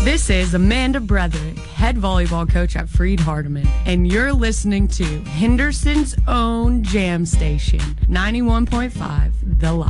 This is Amanda Brederick, head volleyball coach at Freed Hardeman, and you're listening to Henderson's own Jam Station, 91.5 The Light.